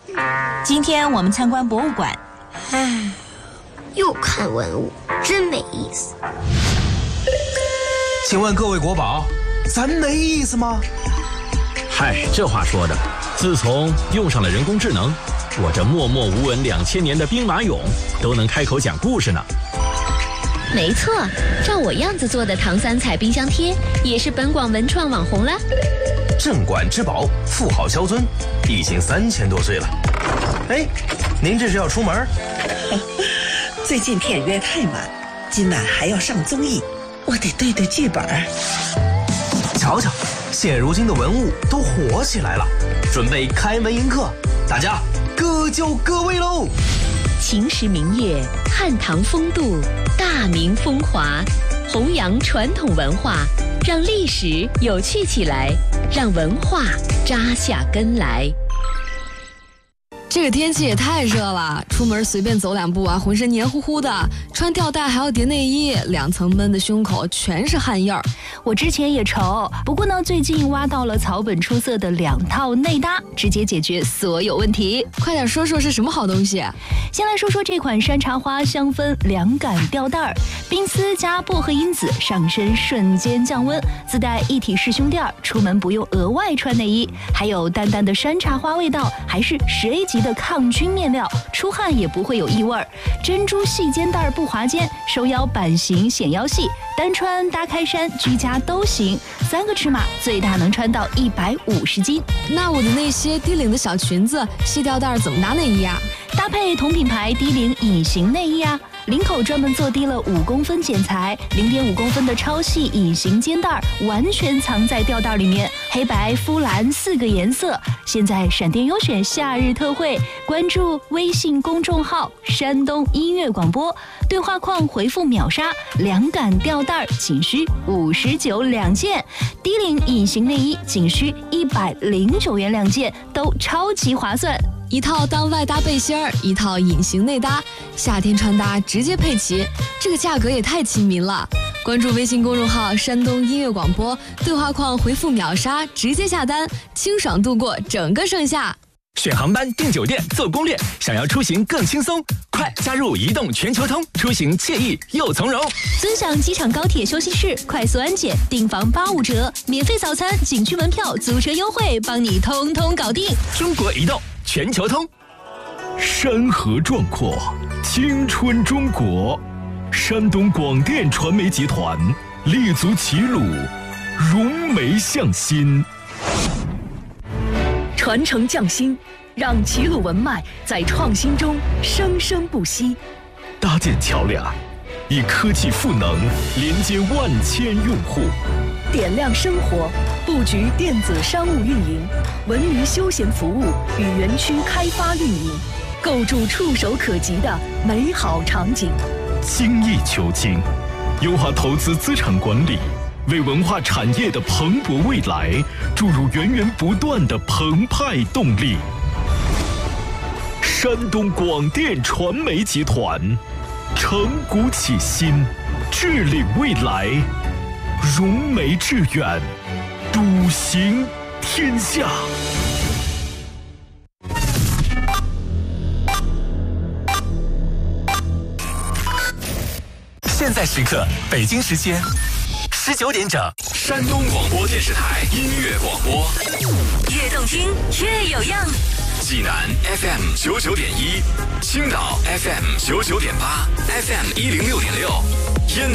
今天我们参观博物馆， 唉，又看文物，真没意思。 请问各位国宝，咱没意思吗？ 嗨，这话说的，自从用上了人工智能，我这默默无闻2000年的兵马俑都能开口讲故事呢。 没错，照我样子做的唐三彩冰箱贴也是本广文创网红了。 镇馆之宝，富豪萧尊，已经3000多岁了。哎，您这是要出门？ 最近片约太满，今晚还要上综艺，我得对对剧本。 瞧瞧，现如今的文物都火起来了，准备开门迎客，大家各就各位喽。 秦时明月，汉唐风度，大明风华，弘扬传统文化，让历史有趣起来，让文化扎下根来。 这个天气也太热了，出门随便走2步啊，浑身黏糊糊的，穿吊带还要叠内衣，2层闷的胸口全是汗印儿。 我之前也愁，不过呢，最近挖到了草本出色的2套内搭，直接解决所有问题。 快点说说是什么好东西？ 先来说说这款山茶花香氛凉感吊带，冰丝加薄荷因子，上身瞬间降温，自带一体式胸垫，出门不用额外穿内衣，还有淡淡的山茶花味道，还是10A级的抗菌面料，出汗也不会有异味。珍珠细肩带不滑肩，收腰版型显腰细，单穿搭开衫居家都行，3个尺码，最大能穿到150斤。 那我的那些低领的小裙子、细吊带怎么搭内衣啊？ 搭配同品牌低领隐形内衣啊，领口专门做低了5公分剪裁，0.5公分的超细隐形肩带，完全藏在吊带里面，黑白肤蓝4个颜色。现在闪电优选夏日特惠，关注微信公众号山东音乐广播，对话框回复秒杀凉感吊带仅需59 2件，低领隐形内衣仅需109元2件，都超级划算。 一套当外搭背心儿，一套隐形内搭，夏天穿搭直接配齐，这个价格也太亲民了。关注微信公众号山东音乐广播，对话框回复秒杀，直接下单，清爽度过整个盛夏。 选航班、订酒店、做攻略，想要出行更轻松，快加入移动全球通，出行惬意又从容。 尊享机场高铁休息室，快速安检，订房85折，免费早餐、景区门票、租车优惠，帮你通通搞定。 中国移动全球通。 山河壮阔，青春中国。山东广电传媒集团立足齐鲁，融媒向心， 传承匠心，让齐鲁文脉在创新中生生不息。 搭建桥梁，以科技赋能连接万千用户， 点亮生活，布局电子商务运营、文娱休闲服务与园区开发运营，构筑触手可及的美好场景。 精益求精，优化投资资产管理，为文化产业的蓬勃未来注入源源不断的澎湃动力。山东广电传媒集团，承古启新，致力未来，融媒致远，笃行天下。 现在时刻，北京时间19点整，山东广播电视台音乐广播， 越动听越有样。 济南 FM 99.1，青岛 FM 99.8，FM 106.6，烟